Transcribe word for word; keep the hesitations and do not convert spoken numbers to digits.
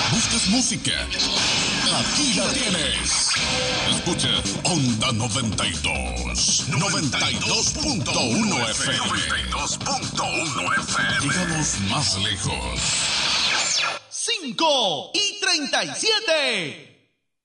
¿Buscas música? Aquí la tienes. Escucha Onda noventa y dos. noventa y dos punto uno F M. noventa y dos punto uno F M. Llegamos más lejos. cinco y treinta y siete.